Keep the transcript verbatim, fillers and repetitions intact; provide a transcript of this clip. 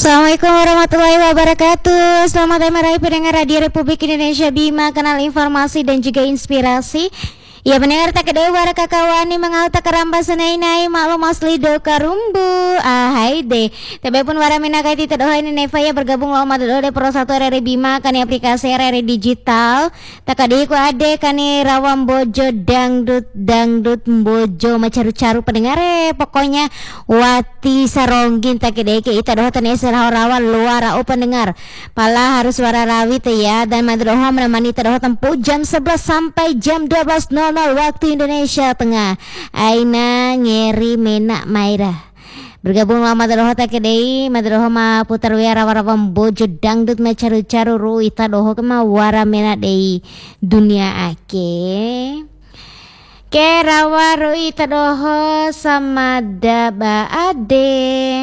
Assalamualaikum warahmatullahi wabarakatuh. Selamat meraih pendengar Radio Republik Indonesia Bima, kanal informasi dan juga inspirasi. Ya pendengar tak kedai wara kakawani mengauta karamba senai nai maklum asli do karumbu. Ah hai deh. Tapi pun wara minakai tidak doa ini Neva ya bergabung lama do de pro satu R R Bima kani aplikasi R R digital. Tak kadai ku ade kani rawam bojo dangdut dangdut bojo macaru-caru pendengar eh pokoknya wati saronggin tak kadai ke ita doa tani rawan luar au pendengar. Pala harus wara rawit ya dan madroha menemani doa tempuh jam sebelas sampai jam dua belas waktu Indonesia Tengah. Aina ngeri menak Maira bergabung lama madrahah takedei madrahah ma putar wiara warawam bojo dangdut macaru-caru ruita doho kema wara menak dei dunia ake ke rawa ruita doho sama daba ade.